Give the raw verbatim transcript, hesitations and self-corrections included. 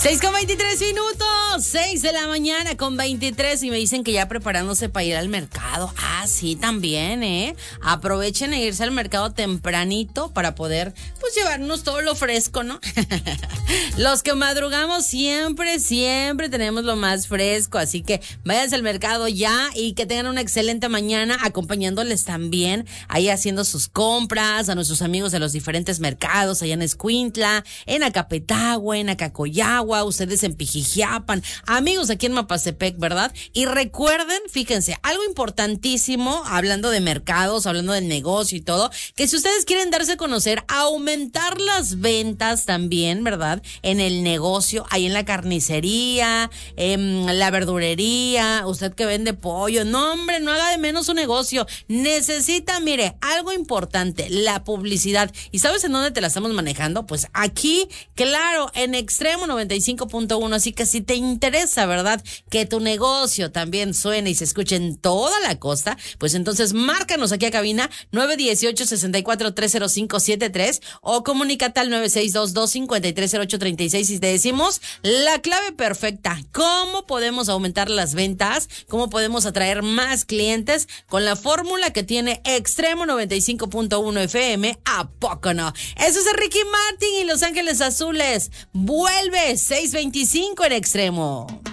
seis con veintitrés minutos, seis de la mañana con veintitrés y me dicen que ya preparándose para ir al mercado. Ah, sí, también, ¿eh? Aprovechen e irse al mercado tempranito para poder, pues, llevarnos todo lo fresco, ¿no? Los que madrugamos siempre, siempre tenemos lo más fresco, así que váyanse al mercado ya y que tengan una excelente mañana acompañándoles también ahí haciendo sus compras, a nuestros amigos de los diferentes mercados, allá en Escuintla, en Acapetagua, en Acacoyagua, ustedes en Pijijiapan, amigos aquí en Mapastepec, ¿verdad? Y recuerden, fíjense, algo importantísimo, hablando de mercados, hablando del negocio y todo, que si ustedes quieren darse a conocer, aumentar las ventas también, ¿verdad? En el negocio, ahí en la carnicería, en la verdurería, usted que vende pollo, no hombre, no haga de menos su negocio, necesita, mire, algo importante, la publicidad. ¿Y sabes en dónde te la estamos manejando? Pues aquí, claro, en Extremo noventa y cinco punto uno, así que si te interesa, ¿verdad? Que tu negocio también suene y se escuche en toda la costa, pues entonces márcanos aquí a cabina nueve uno ocho, seis cuatro tres cero cinco siete tres o comunícate al nueve seis dos dos, cinco tres cero ocho tres seis y te decimos la clave perfecta, cómo podemos aumentar las ventas, cómo podemos atraer más clientes con la fórmula que tiene Extremo noventa y cinco punto uno F M, ¿a poco no? Eso es Ricky Martin y Los Ángeles Azules, vuelve seis veinticinco en Extremo.